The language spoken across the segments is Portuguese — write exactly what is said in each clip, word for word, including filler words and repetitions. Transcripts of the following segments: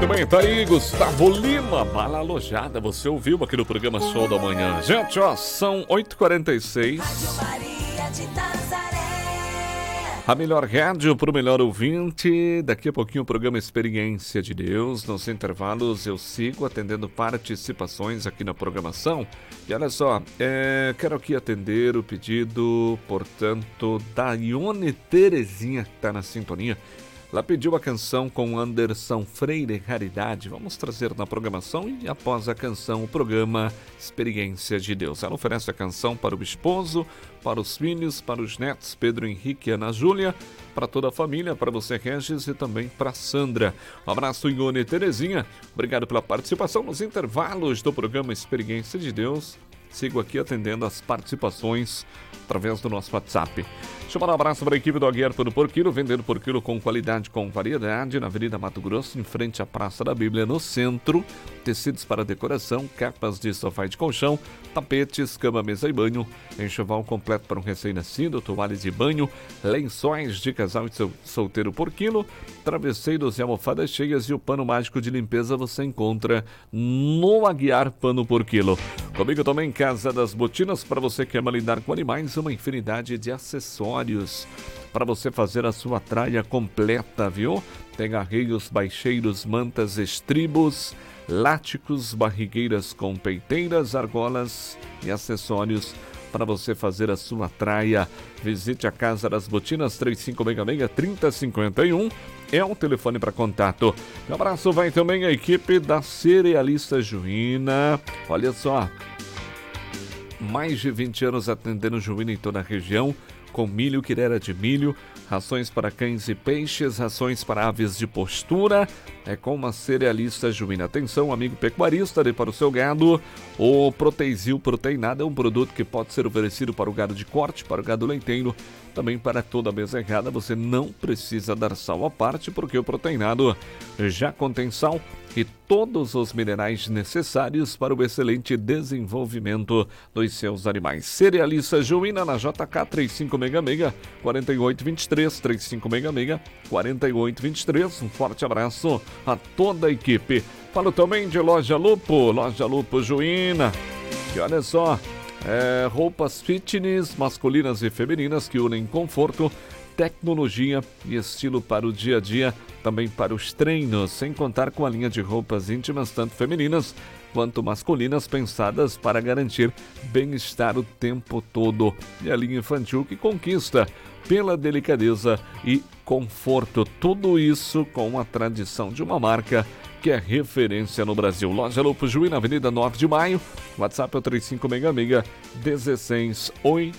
Muito bem, tá aí Gustavo Lima, Bala Alojada, você ouviu aqui no programa Show da Manhã. Gente, ó, são oito e quarenta e seis. A melhor rádio para o melhor ouvinte. Daqui a pouquinho o programa Experiência de Deus. Nos intervalos eu sigo atendendo participações aqui na programação. E olha só, é, quero aqui atender o pedido, portanto, da Ione Terezinha, que está na sintonia. Ela pediu a canção com Anderson Freire, Raridade. Vamos trazer na programação e após a canção o programa Experiência de Deus. Ela oferece a canção para o esposo, para os filhos, para os netos, Pedro Henrique e Ana Júlia, para toda a família, para você, Regis, e também para Sandra. Um abraço, Ione Terezinha. Obrigado pela participação nos intervalos do programa Experiência de Deus. Sigo aqui atendendo as participações através do nosso WhatsApp. Deixa eu mandar um abraço para a equipe do Aguiar Pano por Quilo, vendendo por quilo com qualidade, com variedade, na Avenida Mato Grosso, em frente à Praça da Bíblia, no centro. Tecidos para decoração, capas de sofá e de colchão, tapetes, cama, mesa e banho, enxoval completo para um recém-nascido, toalhas de banho, lençóis de casal e solteiro por quilo, travesseiros e almofadas cheias e o pano mágico de limpeza você encontra no Aguiar Pano por Quilo. Comigo também Casa das Botinas, para você que ama lidar com animais, uma infinidade de acessórios para você fazer a sua traia completa, viu? Tem arreios, baixeiros, mantas, estribos, láticos, barrigueiras com peiteiras, argolas e acessórios para você fazer a sua traia. Visite a Casa das Botinas, três cinco seis seis, três zero cinco um. É o telefone para contato. Um abraço vai também a equipe da Cerealista Juína. Olha só, mais de vinte anos atendendo Juína em toda a região, com milho, quirera de milho, rações para cães e peixes, rações para aves de postura, é com uma Cerealista Juína. Atenção, amigo pecuarista, dê para o seu gado, o Proteizil Proteinado é um produto que pode ser oferecido para o gado de corte, para o gado leiteiro, também para toda a mesa errada. Você não precisa dar sal à parte, porque o Proteinado já contém sal e todos os minerais necessários para o excelente desenvolvimento dos seus animais. Cerealista Juína na J K três cinco seis seis, quatro oito dois três, três cinco seis seis, quatro oito dois três. Um forte abraço a toda a equipe. Falo também de Loja Lupo, Loja Lupo Juína. E olha só, é, roupas fitness masculinas e femininas que unem conforto, tecnologia e estilo para o dia a dia, também para os treinos, sem contar com a linha de roupas íntimas, tanto femininas quanto masculinas, pensadas para garantir bem-estar o tempo todo. E a linha infantil que conquista pela delicadeza e conforto. Tudo isso com a tradição de uma marca que é referência no Brasil. Loja Lupo Juína, Avenida nove de Maio, WhatsApp é o três cinco seis seis, um seis oito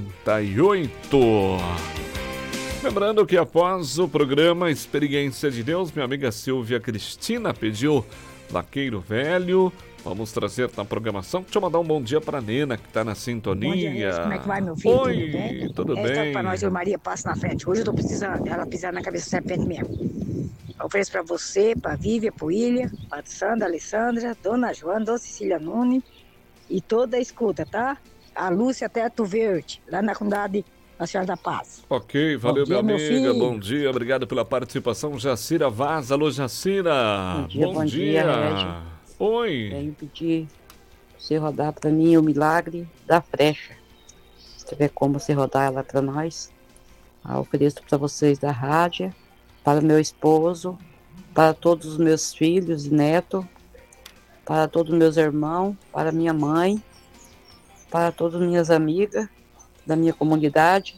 oito. Lembrando que após o programa Experiência de Deus, minha amiga Silvia Cristina pediu Vaqueiro Velho. Vamos trazer na programação. Deixa eu mandar um bom dia para a Nena, que está na sintonia. Bom dia, Reis. Como é que vai, meu filho? Oi, tudo bem? Tudo Esta bem? para nós, eu, Maria, passa na frente. Hoje eu tô precisando dela pisar na cabeça do serpente mesmo. Eu ofereço para você, para Vívia, para William, para Sandra, Alessandra, Dona Joana, Dona Cecília Nunes e toda a escuta, tá? A Lúcia Teto Verde, lá na comunidade Nossa Senhora da Paz. Ok, valeu, Bom dia, minha meu amiga. filho. Bom dia, obrigado pela participação. Jacira Vaz, alô, Jacira. Bom dia, bom dia, Regi. Oi. Venho pedir pra você rodar para mim o milagre da frecha. Se tiver como você rodar ela para nós, eu ofereço para vocês da rádio, para meu esposo, para todos os meus filhos e netos, para todos os meus irmãos, para minha mãe, para todas as minhas amigas da minha comunidade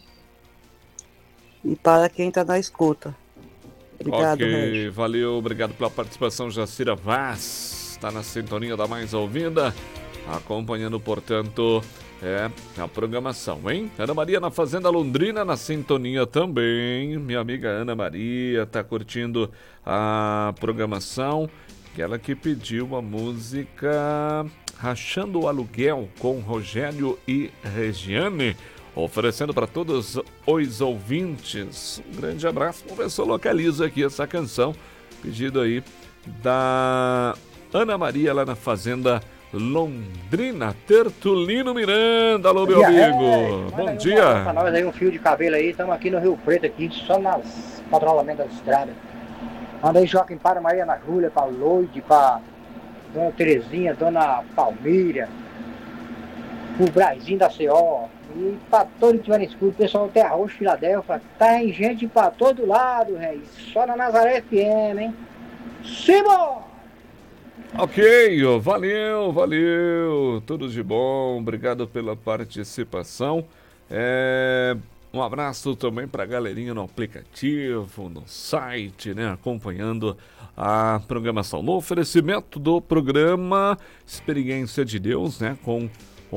e para quem está na escuta. Obrigado, Ok, Regi. valeu, obrigado pela participação, Jacira Vaz. Está na sintonia da mais ouvida, acompanhando, portanto, é, a programação, hein? Ana Maria na Fazenda Londrina, na sintonia também. Minha amiga Ana Maria está curtindo a programação. Ela que pediu a música Rachando o Aluguel com Rogério e Regiane, oferecendo para todos os ouvintes. Um grande abraço. Vamos ver se eu localizo aqui essa canção. Pedido aí da Ana Maria lá na Fazenda Londrina. Tertulino Miranda, alô, meu amigo. Bom dia. Para nós aí um fio de cabelo aí, estamos aqui no Rio Preto, aqui, só nas patrulhamento da estrada. Manda aí Joaquim para Maria Ana Júlia, para Loide, para Dona Terezinha, Dona Palmíria, o Brasil da C O e para todos que tiverem escudo, pessoal do Terra Roxa, Filadélfia, tá em gente para todo lado, rei. Só na Nazaré F M, hein? Simão! Ok, ó, valeu, valeu, tudo de bom, obrigado pela participação. É, um abraço também para a galerinha no aplicativo, no site, né, acompanhando a programação. No oferecimento do programa Experiência de Deus, né, com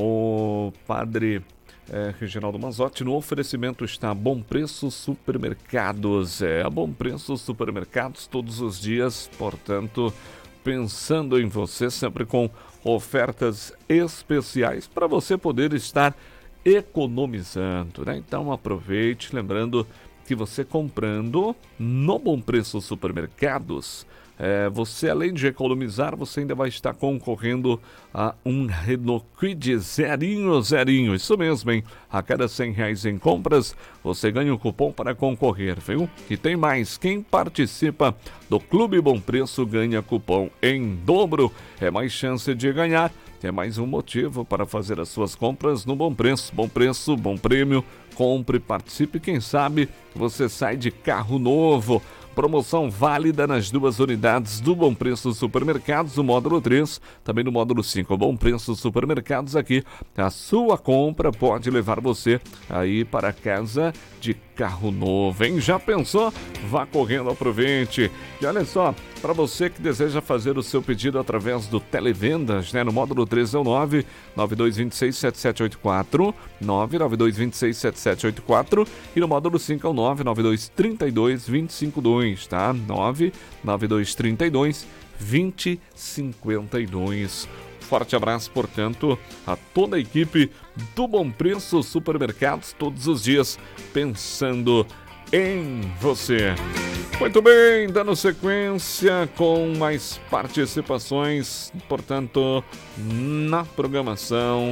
o padre é, Reginaldo Manzotti. No oferecimento está Bom Preço Supermercados, é, a Bom Preço Supermercados todos os dias, portanto, pensando em você, sempre com ofertas especiais para você poder estar economizando, né? Então aproveite, lembrando que você comprando no Bom Preço Supermercados, é, você além de economizar, você ainda vai estar concorrendo a um Renault Kwid zerinho, zerinho, isso mesmo, hein? A cada cem reais em compras, você ganha um cupom para concorrer, viu? E tem mais, quem participa do Clube Bom Preço ganha cupom em dobro, é mais chance de ganhar, é mais um motivo para fazer as suas compras no Bom Preço. Bom Preço, bom prêmio, compre, participe, quem sabe você sai de carro novo. Promoção válida nas duas unidades do Bom Preço Supermercados, no módulo três, também no módulo cinco. Bom Preço Supermercados aqui, a sua compra pode levar você aí para casa de carro novo, hein? Já pensou? Vá correndo, aproveite. E olha só, para você que deseja fazer o seu pedido através do Televendas, né? No módulo três é o nove nove dois dois seis sete sete oito quatro, nove nove dois dois seis sete sete oito quatro e no módulo cinco é o nove nove dois três dois dois zero cinco dois, tá? nove nove dois três dois dois zero cinco dois. Forte abraço, portanto, a toda a equipe do Bom Preço Supermercados, todos os dias pensando em você. Muito bem, dando sequência com mais participações, portanto, na programação.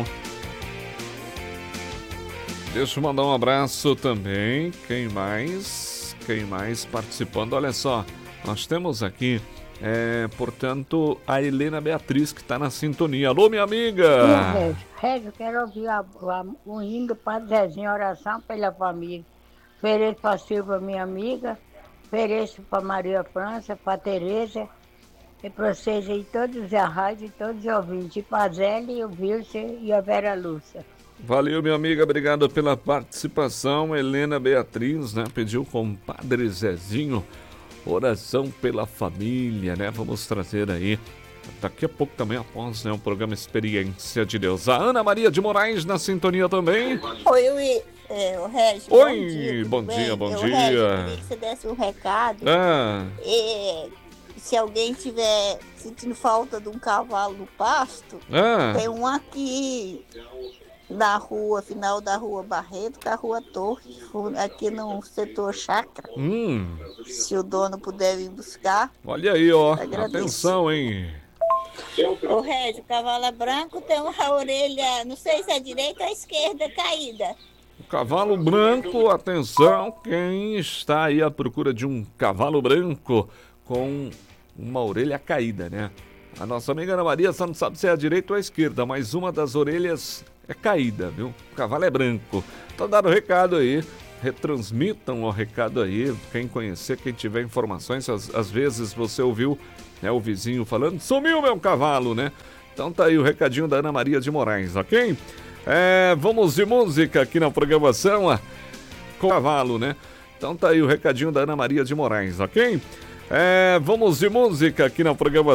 Deixa eu mandar um abraço também. Quem mais? Quem mais participando? Olha só, nós temos aqui É, portanto, a Helena Beatriz, que está na sintonia. Alô, minha amiga! Régio, Régio, quero ouvir a, a, o hino do Padre Zezinho, oração pela família. Ofereço para a Silva, minha amiga, ofereço para Maria França, para a Tereza, e para vocês aí, todos a rádio, todos os ouvintes, e para a Zélia, o Wilson e a Vera Lúcia. Valeu, minha amiga, obrigado pela participação. Helena Beatriz, né, pediu com o Padre Zezinho oração pela família, né? Vamos trazer aí daqui a pouco também, após, né, o programa Experiência de Deus. A Ana Maria de Moraes na sintonia também. Oi, oi, é, o Régio. Oi, bom dia, bom dia, bom eu, dia. Régio, eu queria que você desse um recado. Ah. É, se alguém tiver sentindo falta de um cavalo no pasto, ah. tem um aqui na rua, final da rua Barreto, com a rua Torre, aqui no setor Chácara. Hum. Se o dono puder vir buscar. Olha aí, ó. Agradeço. Atenção, hein? O Régio, o cavalo é branco, tem uma orelha, não sei se é direita ou esquerda, caída. O cavalo branco, atenção, quem está aí à procura de um cavalo branco com uma orelha caída, né? A nossa amiga Ana Maria só não sabe se é a direita ou a esquerda, mas uma das orelhas é caída, viu? O cavalo é branco. Então, dando o recado aí, retransmitam o recado aí. Quem conhecer, quem tiver informações, às, às vezes você ouviu, né, o vizinho falando, sumiu meu cavalo, né? Então tá aí o recadinho da Ana Maria de Moraes, ok? É, vamos de música aqui na programação, ó, com o cavalo, né? Então tá aí o recadinho da Ana Maria de Moraes, ok? É, vamos de música aqui na programação.